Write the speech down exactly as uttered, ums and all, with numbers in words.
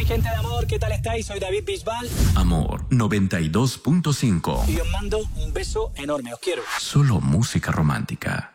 mi gente de amor, ¿qué tal estáis? Soy David Bisbal. Amor noventa y dos punto cinco. Y os mando un beso enorme, os quiero. Solo música romántica.